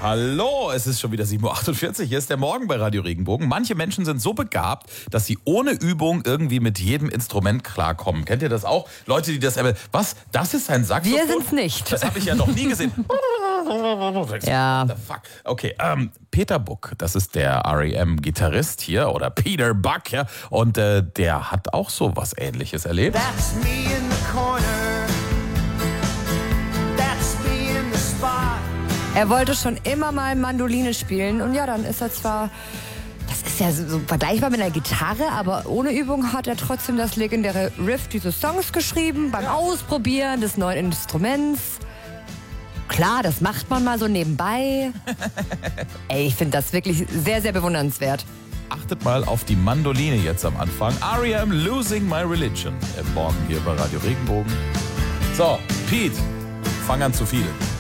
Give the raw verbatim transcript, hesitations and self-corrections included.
Hallo, es ist schon wieder sieben Uhr achtundvierzig. Hier ist der Morgen bei Radio Regenbogen. Manche Menschen sind so begabt, dass sie ohne Übung irgendwie mit jedem Instrument klarkommen. Kennt ihr das auch? Leute, die das... Was? Das ist ein Saxophon? Wir sind's nicht. Das habe ich ja noch nie gesehen. Ja. What the fuck? Okay, ähm, Peter Buck, das ist der R E M-Gitarrist hier, oder Peter Buck, ja. Und äh, der hat auch so was Ähnliches erlebt. That's me in the corner. That's me in the spot. Er wollte schon immer mal Mandoline spielen und ja, dann ist er zwar, das ist ja so, so vergleichbar mit einer Gitarre, aber ohne Übung hat er trotzdem das legendäre Riff dieses Songs geschrieben, beim Ausprobieren des neuen Instruments. Klar, das macht man mal so nebenbei. Ey, ich finde das wirklich sehr, sehr bewundernswert. Achtet mal auf die Mandoline jetzt am Anfang. R E M Losing My Religion. Im Morgen hier bei Radio Regenbogen. So, Pete, fang an zu viel.